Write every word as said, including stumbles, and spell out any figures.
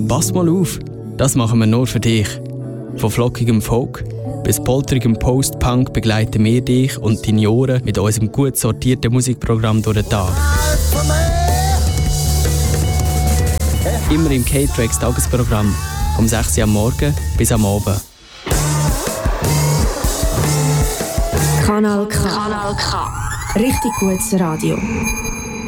Pass mal auf, das machen wir nur für dich. Von flockigem Folk bis polterigem Post-Punk begleiten wir dich und deine Ohren mit unserem gut sortierten Musikprogramm durch den Tag. Immer im K-Tracks Tagesprogramm, vom sechs Uhr am Morgen bis am Abend. Kanal K. Kanal K. Richtig gutes Radio.